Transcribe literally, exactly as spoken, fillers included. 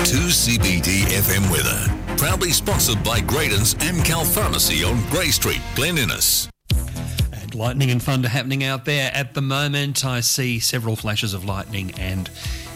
two C B D F M weather. Proudly sponsored by Graydon's Amcal Pharmacy on Grey Street, Glen Innes. Lightning and thunder happening out there at the moment. I see several flashes of lightning and